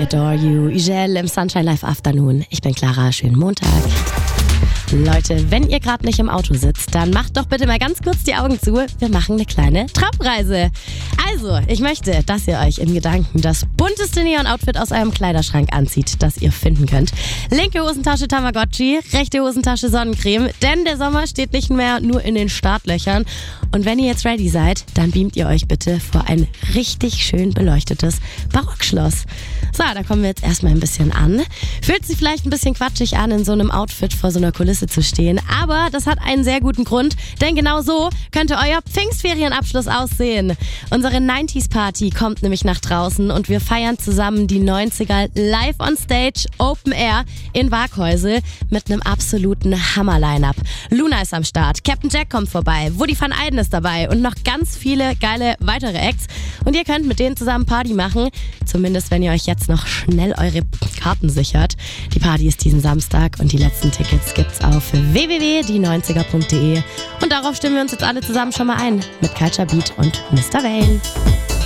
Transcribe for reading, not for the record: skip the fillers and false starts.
Adore You, Ugel im Sunshine Live Afternoon. Ich bin Clara, schönen Montag. Leute, wenn ihr gerade nicht im Auto sitzt, dann macht doch bitte mal ganz kurz die Augen zu. Wir machen eine kleine Traumreise. Also, ich möchte, dass ihr euch in Gedanken das bunteste Neon-Outfit aus eurem Kleiderschrank anzieht, das ihr finden könnt. Linke Hosentasche Tamagotchi, rechte Hosentasche Sonnencreme, denn der Sommer steht nicht mehr nur in den Startlöchern. Und wenn ihr jetzt ready seid, dann beamt ihr euch bitte vor ein richtig schön beleuchtetes Barockschloss. So, da kommen wir jetzt erstmal ein bisschen an. Fühlt sich vielleicht ein bisschen quatschig an, in so einem Outfit vor so einer Kulisse zu stehen, aber das hat einen sehr guten Grund, denn genau so könnte euer Pfingstferienabschluss aussehen. Unsere 90s Party kommt nämlich nach draußen und wir feiern zusammen die 90er live on stage, Open Air in Waghäusel mit einem absoluten Hammer-Line-Up. Luna ist am Start, Captain Jack kommt vorbei, Woody van Eyden ist dabei und noch ganz viele geile weitere Acts. Und ihr könnt mit denen zusammen Party machen, zumindest wenn ihr euch jetzt noch schnell eure Karten sichert. Die Party ist diesen Samstag und die letzten Tickets gibt's auf www.die90er.de. Und darauf stimmen wir uns jetzt alle zusammen schon mal ein mit Culture Beat und Mr. Vale.